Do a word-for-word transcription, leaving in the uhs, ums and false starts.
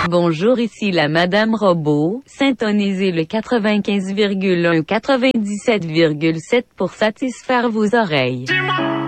Bonjour, ici la Madame Robot. Syntonisez le quatre-vingt-quinze virgule un quatre-vingt-dix-sept virgule sept pour satisfaire vos oreilles.